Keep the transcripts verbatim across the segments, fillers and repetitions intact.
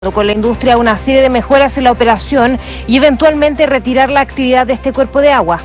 con la industria una serie de mejoras en la operación y eventualmente retirar la actividad de este cuerpo de agua.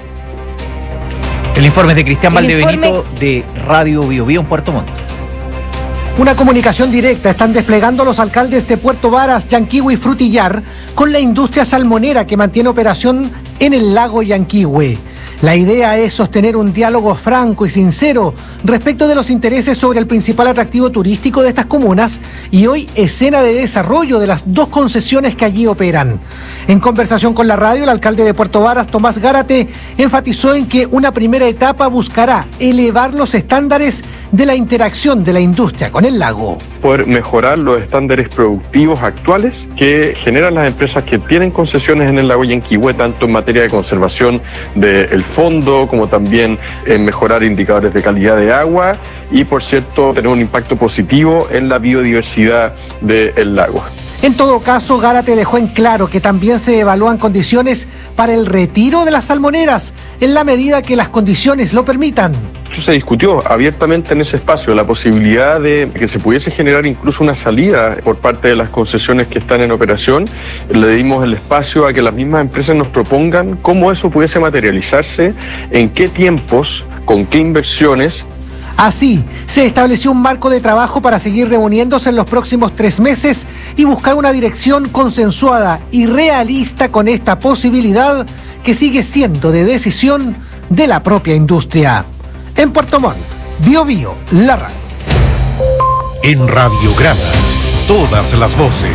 El informe es de Cristian El informe... Valdebenito de Radio Bio Bio en Puerto Montt. Una comunicación directa están desplegando los alcaldes de Puerto Varas, Yanquihue y Frutillar con la industria salmonera que mantiene operación en el lago Yanquihue. La idea es sostener un diálogo franco y sincero respecto de los intereses sobre el principal atractivo turístico de estas comunas y hoy escena de desarrollo de las dos concesiones que allí operan. En conversación con la radio, el alcalde de Puerto Varas, Tomás Gárate, enfatizó en que una primera etapa buscará elevar los estándares de la interacción de la industria con el lago. Poder mejorar los estándares productivos actuales que generan las empresas que tienen concesiones en el lago Yanquihue, tanto en materia de conservación del fondo como también en mejorar indicadores de calidad de agua y, por cierto, tener un impacto positivo en la biodiversidad del lago. En todo caso, Gárate dejó en claro que también se evalúan condiciones para el retiro de las salmoneras en la medida que las condiciones lo permitan. Se discutió abiertamente en ese espacio la posibilidad de que se pudiese generar incluso una salida por parte de las concesiones que están en operación. Le dimos el espacio a que las mismas empresas nos propongan cómo eso pudiese materializarse, en qué tiempos, con qué inversiones. Así, se estableció un marco de trabajo para seguir reuniéndose en los próximos tres meses y buscar una dirección consensuada y realista con esta posibilidad que sigue siendo de decisión de la propia industria. En Puerto Montt, Bio Bio, la radio. En Radiograma, todas las voces.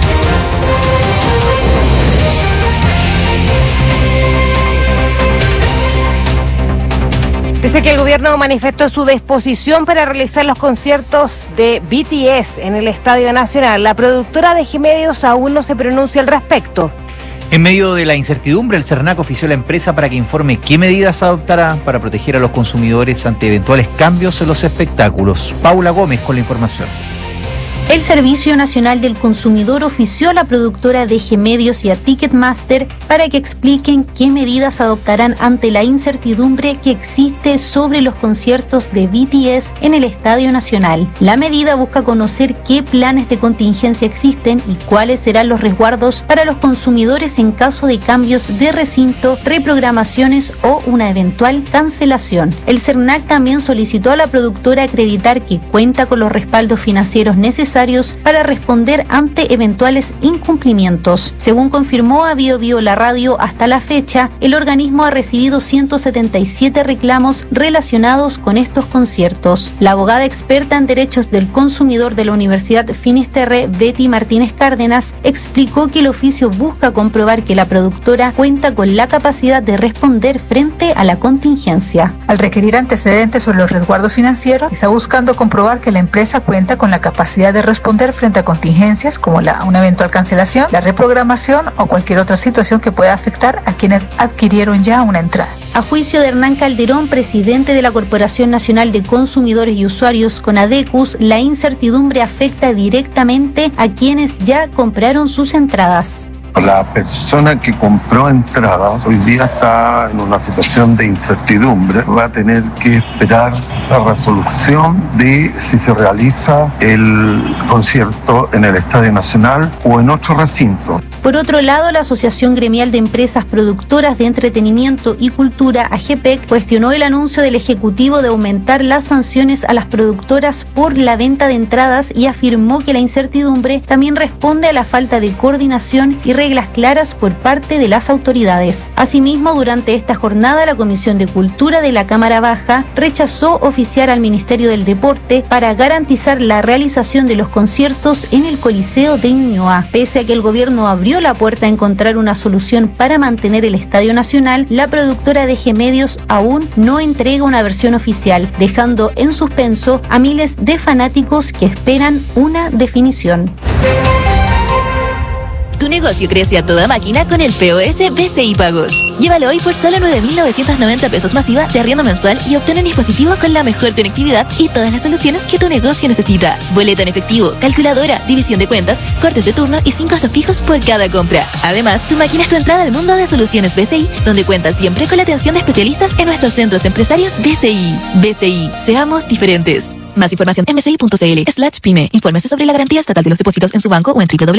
Dice que el gobierno manifestó su disposición para realizar los conciertos de B T S en el Estadio Nacional. La productora de G-Medios aún no se pronuncia al respecto. En medio de la incertidumbre, el CERNAC ofició a la empresa para que informe qué medidas adoptará para proteger a los consumidores ante eventuales cambios en los espectáculos. Paula Gómez con la información. El Servicio Nacional del Consumidor ofició a la productora de G-Medios y a Ticketmaster para que expliquen qué medidas adoptarán ante la incertidumbre que existe sobre los conciertos de B T S en el Estadio Nacional. La medida busca conocer qué planes de contingencia existen y cuáles serán los resguardos para los consumidores en caso de cambios de recinto, reprogramaciones o una eventual cancelación. El CERNAC también solicitó a la productora acreditar que cuenta con los respaldos financieros necesarios para responder ante eventuales incumplimientos. Según confirmó a Bio Bio la radio, hasta la fecha, el organismo ha recibido ciento setenta y siete reclamos relacionados con estos conciertos. La abogada experta en derechos del consumidor de la Universidad Finisterre, Betty Martínez Cárdenas, explicó que el oficio busca comprobar que la productora cuenta con la capacidad de responder frente a la contingencia. Al requerir antecedentes sobre los resguardos financieros, está buscando comprobar que la empresa cuenta con la capacidad de responder frente a contingencias como la, una eventual cancelación, la reprogramación o cualquier otra situación que pueda afectar a quienes adquirieron ya una entrada. A juicio de Hernán Calderón, presidente de la Corporación Nacional de Consumidores y Usuarios, CONADECUS, la incertidumbre afecta directamente a quienes ya compraron sus entradas. La persona que compró entradas hoy día está en una situación de incertidumbre. Va a tener que esperar la resolución de si se realiza el concierto en el Estadio Nacional o en otro recinto. Por otro lado, la Asociación Gremial de Empresas Productoras de Entretenimiento y Cultura, AGEPEC, cuestionó el anuncio del Ejecutivo de aumentar las sanciones a las productoras por la venta de entradas y afirmó que la incertidumbre también responde a la falta de coordinación y reglas claras por parte de las autoridades. Asimismo, durante esta jornada, la Comisión de Cultura de la Cámara Baja rechazó oficiar al Ministerio del Deporte para garantizar la realización de los conciertos en el Coliseo de Ñuñoa. Pese a que el gobierno abrió la puerta a encontrar una solución para mantener el Estadio Nacional, la productora de G-Medios aún no entrega una versión oficial, dejando en suspenso a miles de fanáticos que esperan una definición. Tu negocio crece a toda máquina con el P O S B C I Pagos. Llévalo hoy por solo nueve mil novecientos noventa pesos masiva de arriendo mensual y obtén un dispositivo con la mejor conectividad y todas las soluciones que tu negocio necesita. Boleta en efectivo, calculadora, división de cuentas, cortes de turno y sin costos fijos por cada compra. Además, tu máquina es tu entrada al mundo de soluciones B C I, donde cuentas siempre con la atención de especialistas en nuestros centros empresarios B C I. B C I, seamos diferentes. Más información en m c i punto c l slash pyme. Infórmese sobre la garantía estatal de los depósitos en su banco o en w w w punto